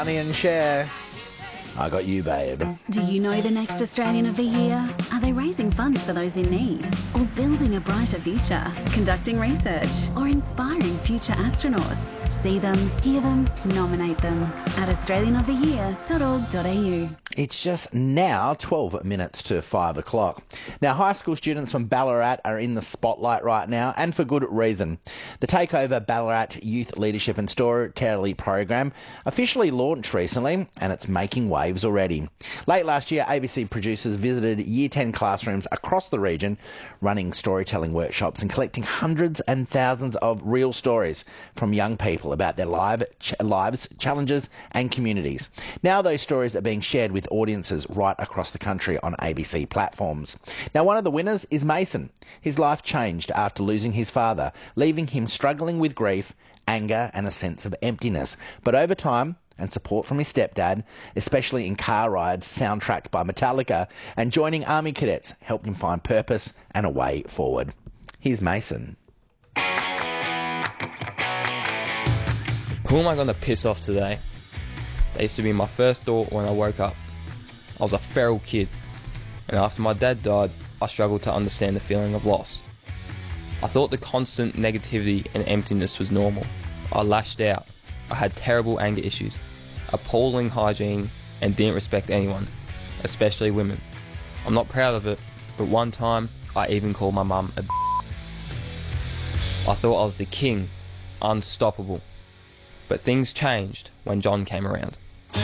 Honey and Cher. I got you, babe. Do you know the next Australian of the Year? Are they raising funds for those in need? Or building a brighter future? Conducting research? Or inspiring future astronauts? See them, hear them, nominate them at australianoftheyear.org.au. It's just now 12 minutes to 5 o'clock. Now, high school students from Ballarat are in the spotlight right now, and for good reason. The Takeover Ballarat Youth Leadership and Storytelling program officially launched recently, and it's making waves already. Late last year, ABC producers visited Year 10 classrooms across the region, running storytelling workshops and collecting hundreds and thousands of real stories from young people about their lives, challenges and communities. Now those stories are being shared with audiences right across the country on ABC platforms. Now, one of the winners is Mason. His life changed after losing his father, leaving him struggling with grief, anger and a sense of emptiness. But over time, and support from his stepdad, especially in car rides soundtracked by Metallica, and joining Army cadets helped him find purpose and a way forward. Here's Mason. Who am I going to piss off today? That used to be my first thought when I woke up. I was a feral kid, and after my dad died, I struggled to understand the feeling of loss. I thought the constant negativity and emptiness was normal. I lashed out. I had terrible anger issues, appalling hygiene, and didn't respect anyone, especially women. I'm not proud of it, but one time I even called my mum a I thought I was the king, unstoppable. But things changed when John came around.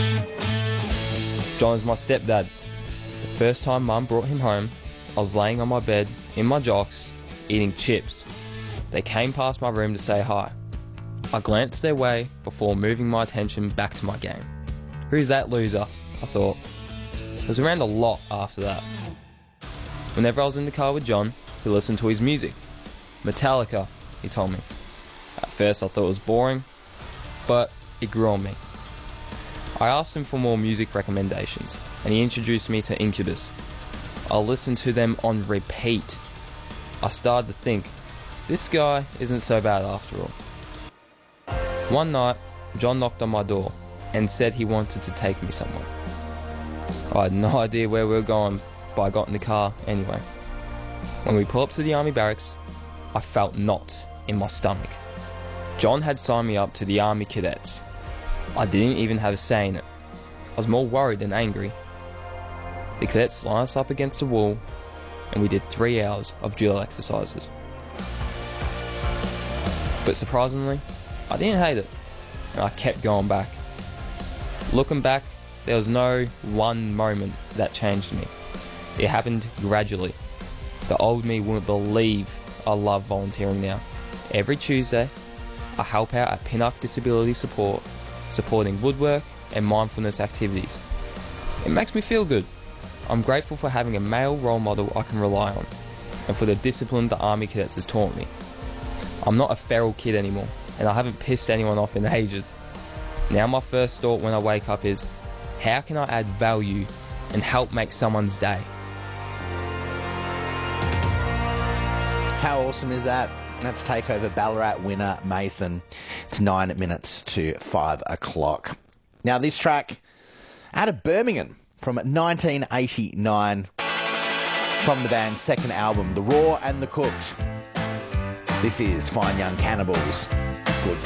John is my stepdad. The first time Mum brought him home, I was laying on my bed in my jocks, eating chips. They came past my room to say hi. I glanced their way before moving my attention back to my game. Who's that loser? I thought. I was around a lot after that. Whenever I was in the car with John, he listened to his music. Metallica, he told me. At first I thought it was boring, but it grew on me. I asked him for more music recommendations, and he introduced me to Incubus. I listened to them on repeat. I started to think, this guy isn't so bad after all. One night, John knocked on my door and said he wanted to take me somewhere. I had no idea where we were going, but I got in the car anyway. When we pulled up to the army barracks, I felt knots in my stomach. John had signed me up to the army cadets. I didn't even have a say in it. I was more worried than angry. The cadets lined us up against the wall, and we did 3 hours of drill exercises. But surprisingly, I didn't hate it, and I kept going back. Looking back, there was no one moment that changed me. It happened gradually. The old me wouldn't believe I love volunteering now. Every Tuesday, I help out at Pinnock Disability Support, supporting woodwork and mindfulness activities. It makes me feel good. I'm grateful for having a male role model I can rely on, and for the discipline the Army Cadets has taught me. I'm not a feral kid anymore, and I haven't pissed anyone off in ages. Now my first thought when I wake up is, how can I add value and help make someone's day? How awesome is that? That's Takeover Ballarat winner Mason. It's 9 minutes to 5 o'clock. Now this track out of Birmingham from 1989 from the band's second album, The Raw and the Cooked. This is Fine Young Cannibals.